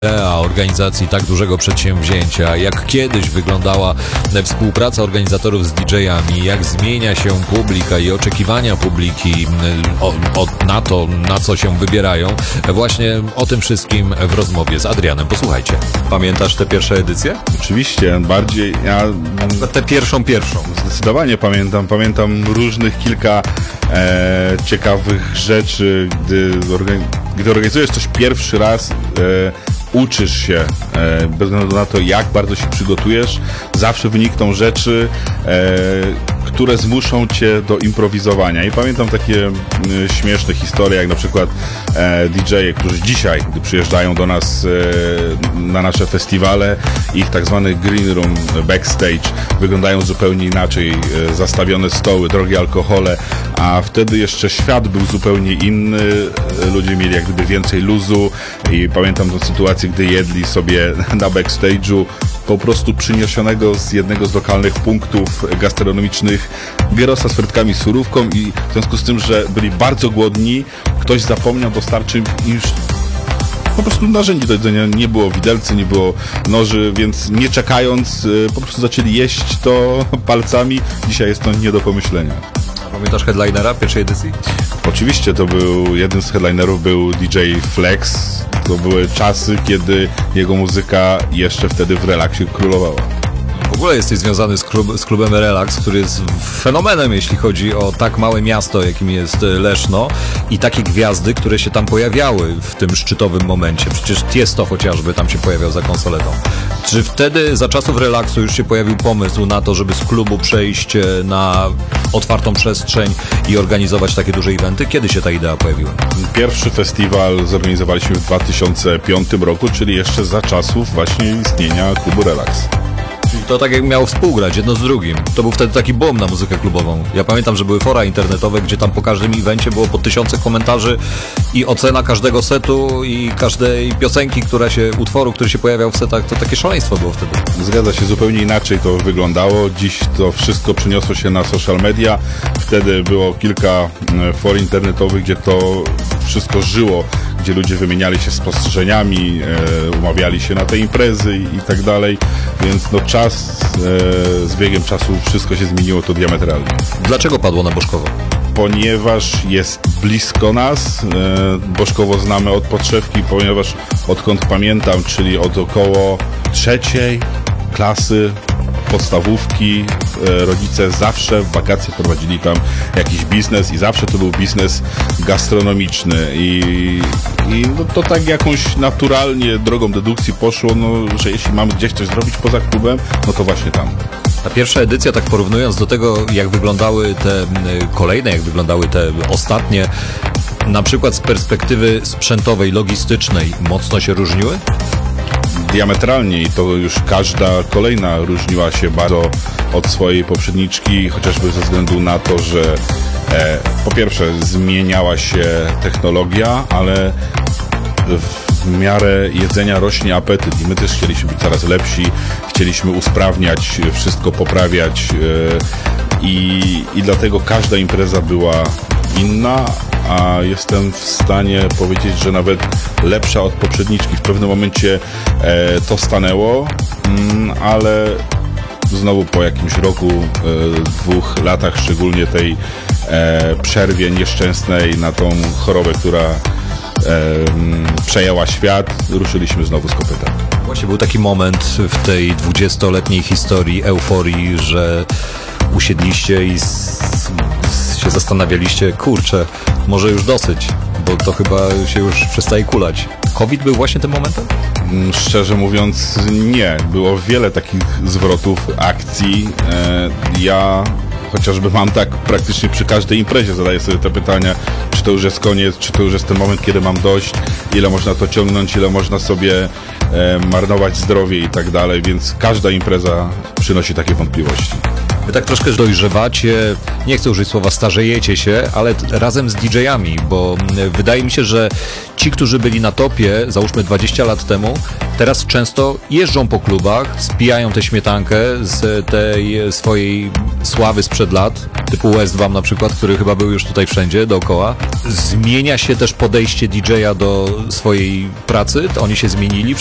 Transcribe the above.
Idea organizacji tak dużego przedsięwzięcia, jak kiedyś wyglądała współpraca organizatorów z DJ-ami, jak zmienia się publika i oczekiwania publiki na to, na co się wybierają. Właśnie o tym wszystkim w rozmowie z Adrianem. Posłuchajcie. Pamiętasz tę pierwszą edycję? Oczywiście, bardziej. Ja Tę pierwszą. zdecydowanie pamiętam. Pamiętam różnych kilka ciekawych rzeczy, gdy organizujesz coś pierwszy raz. Uczysz się, bez względu na to, jak bardzo się przygotujesz, zawsze wynikną rzeczy, które zmuszą cię do improwizowania. I pamiętam takie śmieszne historie, jak na przykład DJ-e, którzy dzisiaj, gdy przyjeżdżają do nas na nasze festiwale, ich tak zwany green room, backstage wyglądają zupełnie inaczej. Zastawione stoły, drogie alkohole, a wtedy jeszcze świat był zupełnie inny. Ludzie mieli jak gdyby więcej luzu i pamiętam tę sytuację, gdy jedli sobie na backstage'u po prostu przyniesionego z jednego z lokalnych punktów gastronomicznych gyrosa z frytkami, surówką, i w związku z tym, że byli bardzo głodni, ktoś zapomniał dostarczyć już po prostu narzędzi do jedzenia. Nie było widelcy, nie było noży, więc nie czekając po prostu zaczęli jeść to palcami. Dzisiaj jest to nie do pomyślenia. Pamiętasz headlinera pierwszej edycji? Oczywiście, to był jeden z headlinerów, był DJ Flex. To były czasy, kiedy jego muzyka jeszcze wtedy w relaksie królowała. W ogóle jesteś związany z klubem Relax, który jest fenomenem, jeśli chodzi o tak małe miasto, jakim jest Leszno, i takie gwiazdy, które się tam pojawiały w tym szczytowym momencie. Przecież Tiesto chociażby tam się pojawiał za konsoletą. Czy wtedy, za czasów Relaksu, już się pojawił pomysł na to, żeby z klubu przejść na otwartą przestrzeń i organizować takie duże eventy? Kiedy się ta idea pojawiła? Pierwszy festiwal zorganizowaliśmy w 2005 roku, czyli jeszcze za czasów właśnie istnienia klubu Relax. To tak jak miało współgrać, jedno z drugim. To był wtedy taki boom na muzykę klubową. Ja pamiętam, że były fora internetowe, gdzie tam po każdym evencie było po 1000 komentarzy i ocena każdego setu i każdej piosenki, utworu, który się pojawiał w setach. To takie szaleństwo było wtedy. Zgadza się, zupełnie inaczej to wyglądało. Dziś to wszystko przeniosło się na social media. Wtedy było kilka for internetowych, gdzie to wszystko żyło, gdzie ludzie wymieniali się spostrzeżeniami, umawiali się na te imprezy i tak dalej. Więc z biegiem czasu wszystko się zmieniło to diametralnie. Dlaczego padło na Bożkowo? Ponieważ jest blisko nas. Bożkowo znamy od podszewki, ponieważ odkąd pamiętam, czyli od około 3. klasy podstawówki, rodzice zawsze w wakacje prowadzili tam jakiś biznes i zawsze to był biznes gastronomiczny i to tak jakąś naturalnie drogą dedukcji poszło, że jeśli mamy gdzieś coś zrobić poza klubem, no to właśnie tam. Ta pierwsza edycja, tak porównując do tego, jak wyglądały te kolejne, jak wyglądały te ostatnie, na przykład z perspektywy sprzętowej, logistycznej, mocno się różniły? Diametralnie, i to już każda kolejna różniła się bardzo od swojej poprzedniczki, chociażby ze względu na to, że po pierwsze zmieniała się technologia, ale w miarę jedzenia rośnie apetyt i my też chcieliśmy być coraz lepsi, chcieliśmy usprawniać, wszystko poprawiać i dlatego każda impreza była inna, a jestem w stanie powiedzieć, że nawet lepsza od poprzedniczki. W pewnym momencie to stanęło, ale znowu po jakimś roku, 2 latach, szczególnie tej przerwie nieszczęsnej na tą chorobę, która przejęła świat, ruszyliśmy znowu z kopyta. Właśnie był taki moment w tej 20-letniej historii euforii, że usiedliście i się zastanawialiście, kurczę, może już dosyć, bo to chyba się już przestaje kulać. COVID był właśnie tym momentem? Szczerze mówiąc, nie. Było wiele takich zwrotów akcji. Ja chociażby mam tak praktycznie przy każdej imprezie, zadaję sobie te pytania, czy to już jest koniec, czy to już jest ten moment, kiedy mam dość, ile można to ciągnąć, ile można sobie marnować zdrowie i tak dalej, więc każda impreza przynosi takie wątpliwości. Wy tak troszkę dojrzewacie, nie chcę użyć słowa starzejecie się, ale razem z DJ-ami, bo wydaje mi się, że ci, którzy byli na topie, załóżmy 20 lat temu, teraz często jeżdżą po klubach, spijają tę śmietankę z tej swojej sławy sprzed lat, typu Westbam na przykład, który chyba był już tutaj wszędzie dookoła. Zmienia się też podejście DJ-a do swojej pracy, oni się zmienili.